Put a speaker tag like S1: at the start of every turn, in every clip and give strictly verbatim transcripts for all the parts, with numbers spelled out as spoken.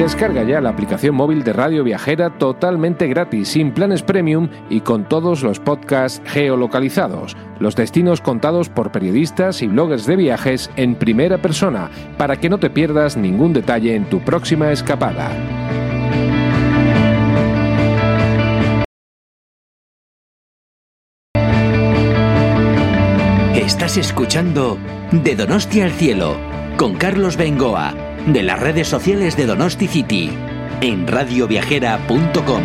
S1: Descarga ya la aplicación móvil de Radio Viajera totalmente gratis, sin planes premium y con todos los podcasts geolocalizados, los destinos contados por periodistas y bloggers de viajes en primera persona, para que no te pierdas ningún detalle en tu próxima escapada.
S2: Estás escuchando De Donostia al Cielo, con Carlos Bengoa, de las redes sociales de Donosti City, en radio viajera punto com.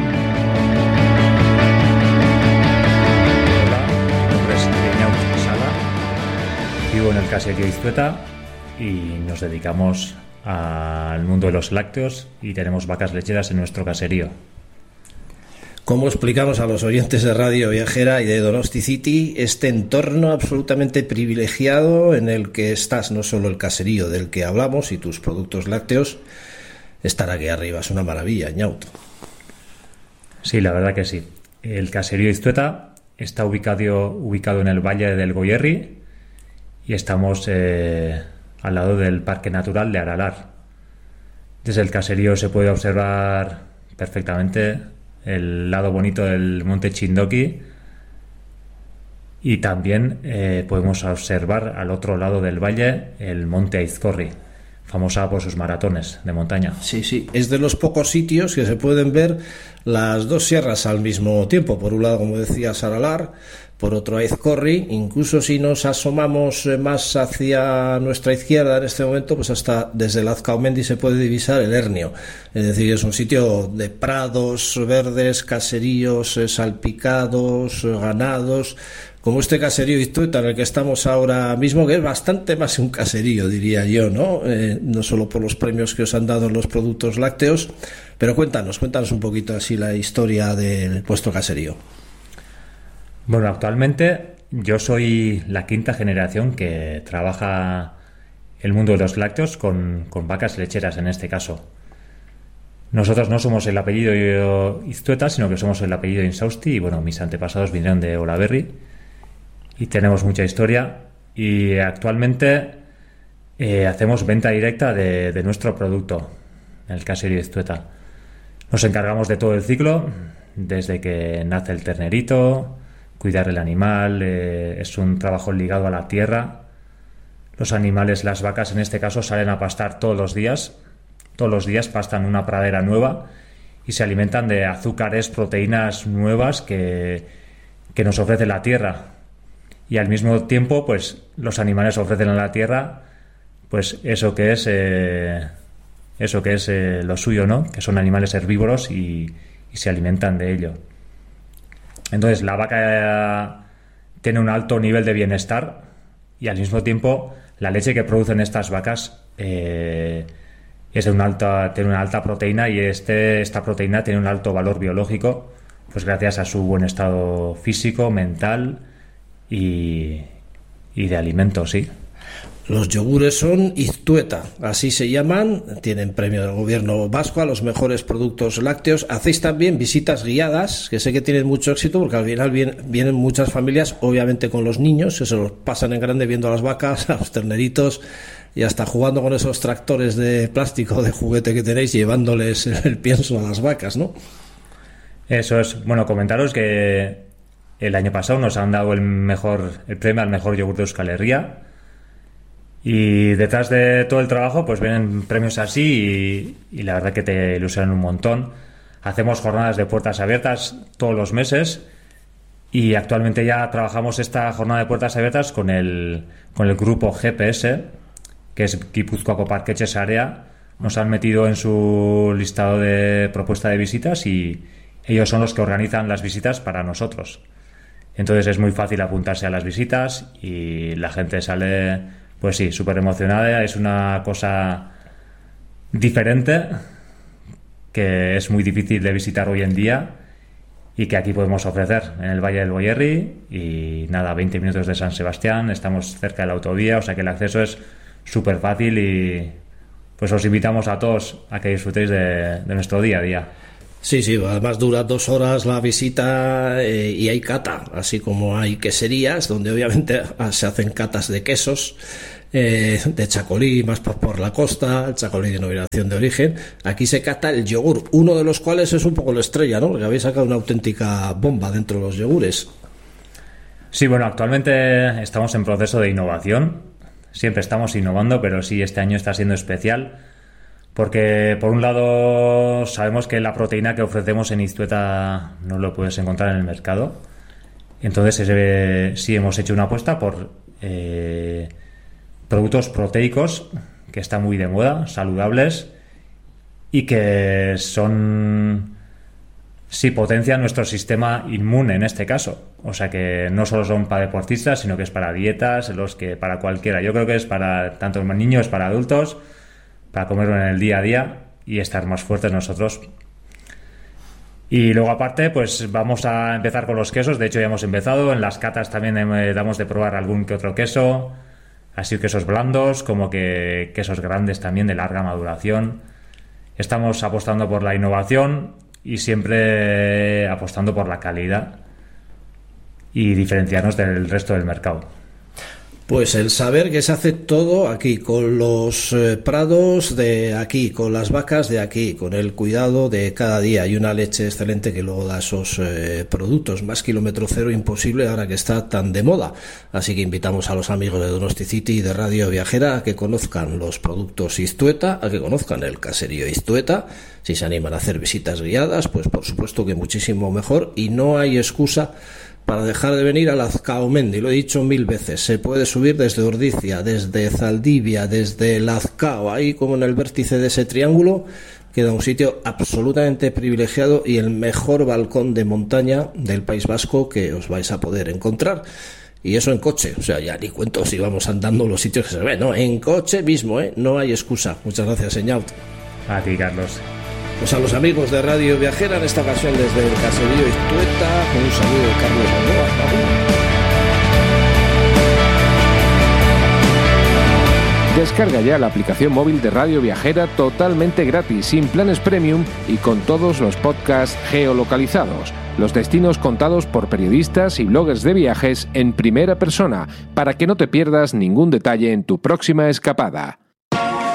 S3: Hola, mi nombre es Iñaut Sala, vivo en el caserío Iztueta y nos dedicamos al mundo de los lácteos y tenemos vacas lecheras en nuestro caserío.
S4: Como explicamos a los oyentes de Radio Viajera y de Donosti City, este entorno absolutamente privilegiado en el que estás, no solo el caserío del que hablamos y tus productos lácteos, estar aquí arriba es una maravilla, Ñaut.
S3: Sí, la verdad que sí. El caserío Iztueta está ubicado, ubicado en el Valle del Goierri y estamos eh, al lado del Parque Natural de Aralar. Desde el caserío se puede observar perfectamente el lado bonito del monte Chindoki y también eh, podemos observar al otro lado del valle el monte Aizkorri, famosa por sus maratones de montaña.
S4: Sí, sí, es de los pocos sitios que se pueden ver las dos sierras al mismo tiempo. Por un lado, como decías, Aralar, por otro Aizkorri. Incluso si nos asomamos más hacia nuestra izquierda en este momento, pues hasta desde Lazcaumendi se puede divisar el Hernio. Es decir, es un sitio de prados verdes, caseríos eh, salpicados, eh, ganados, como este caserío Iztueta en el que estamos ahora mismo, que es bastante más un caserío, diría yo, ¿no? Eh, no solo por los premios que os han dado en los productos lácteos, pero cuéntanos, cuéntanos un poquito así la historia de vuestro caserío.
S3: Bueno, actualmente yo soy la quinta generación que trabaja el mundo de los lácteos con, con vacas lecheras en este caso. Nosotros no somos el apellido Iztueta, sino que somos el apellido Insausti y bueno, mis antepasados vinieron de Olaberri y tenemos mucha historia y actualmente eh, hacemos venta directa de, de nuestro producto en el caserío Iztueta. Nos encargamos de todo el ciclo, desde que nace el ternerito, cuidar el animal, eh, es un trabajo ligado a la tierra. Los animales, las vacas en este caso, salen a pastar todos los días, todos los días pastan una pradera nueva y se alimentan de azúcares, proteínas nuevas que, que nos ofrece la tierra. Y al mismo tiempo, pues los animales ofrecen a la tierra, pues eso que es, eh, eso que es eh, lo suyo, ¿no? Que son animales herbívoros y, y se alimentan de ello. Entonces la vaca tiene un alto nivel de bienestar y al mismo tiempo la leche que producen estas vacas eh, es de una alta, tiene una alta proteína y este, esta proteína tiene un alto valor biológico, pues gracias a su buen estado físico, mental y, y de alimento, sí.
S4: Los yogures son Iztueta, así se llaman, tienen premio del gobierno vasco a los mejores productos lácteos. Hacéis también visitas guiadas, que sé que tienen mucho éxito porque al final vienen, vienen muchas familias, obviamente con los niños, que se los pasan en grande viendo a las vacas, a los terneritos y hasta jugando con esos tractores de plástico de juguete que tenéis, llevándoles el pienso a las vacas, ¿no?
S3: Eso es. Bueno, comentaros que el año pasado nos han dado el mejor el premio al mejor yogur de Euskal Herria. Y detrás de todo el trabajo pues vienen premios así y, y la verdad que te ilusionan un montón. Hacemos jornadas de puertas abiertas todos los meses y actualmente ya trabajamos esta jornada de puertas abiertas con el, con el grupo G P S, que es Gipuzkoako Parketxe Sarea. Nos han metido en su listado de propuesta de visitas y ellos son los que organizan las visitas para nosotros. Entonces es muy fácil apuntarse a las visitas y la gente sale... Pues sí, súper emocionada, es una cosa diferente que es muy difícil de visitar hoy en día y que aquí podemos ofrecer en el Valle del Goierri y nada, veinte minutos de San Sebastián, estamos cerca de la autovía, o sea que el acceso es súper fácil y pues os invitamos a todos a que disfrutéis de, de nuestro día a día.
S4: Sí, sí, además dura dos horas la visita eh, y hay cata, así como hay queserías, donde obviamente se hacen catas de quesos, eh, de chacolí, más por la costa, el chacolí de denominación de origen. Aquí se cata el yogur, uno de los cuales es un poco la estrella, ¿no? Porque habéis sacado una auténtica bomba dentro de los yogures.
S3: Sí, bueno, actualmente estamos en proceso de innovación. Siempre estamos innovando, pero sí, este año está siendo especial. Porque, por un lado, sabemos que la proteína que ofrecemos en Iztueta no lo puedes encontrar en el mercado. Entonces, eh, sí hemos hecho una apuesta por eh, productos proteicos que están muy de moda, saludables y que son, sí, potencian nuestro sistema inmune en este caso. O sea que no solo son para deportistas, sino que es para dietas, los que para cualquiera. Yo creo que es para tanto niños, para adultos, para comerlo en el día a día y estar más fuertes nosotros. Y luego aparte pues vamos a empezar con los quesos. De hecho ya hemos empezado, en las catas también eh, damos de probar algún que otro queso, así quesos blandos como que quesos grandes también de larga maduración. Estamos apostando por la innovación y siempre apostando por la calidad y diferenciarnos del resto del mercado.
S4: Pues el saber que se hace todo aquí, con los eh, prados de aquí, con las vacas de aquí, con el cuidado de cada día y una leche excelente que luego da esos eh, productos. Más kilómetro cero imposible ahora que está tan de moda. Así que invitamos a los amigos de Donosti City y de Radio Viajera a que conozcan los productos Iztueta, a que conozcan el caserío Iztueta. Si se animan a hacer visitas guiadas, pues por supuesto que muchísimo mejor y no hay excusa para dejar de venir a Lazcaomendi. Lo he dicho mil veces, se puede subir desde Ordizia, desde Zaldivia, desde Lazcao, ahí como en el vértice de ese triángulo, queda un sitio absolutamente privilegiado y el mejor balcón de montaña del País Vasco que os vais a poder encontrar. Y eso en coche, o sea, ya ni cuento si vamos andando los sitios que se ven, no, en coche mismo, ¿eh? No hay excusa. Muchas gracias, señor.
S3: A ti, Carlos.
S4: Pues a los amigos de Radio Viajera, en esta ocasión desde el caserío Iztueta, un saludo de Carlos Bengoa.
S1: Descarga ya la aplicación móvil de Radio Viajera totalmente gratis, sin planes premium y con todos los podcasts geolocalizados. Los destinos contados por periodistas y bloggers de viajes en primera persona, para que no te pierdas ningún detalle en tu próxima escapada.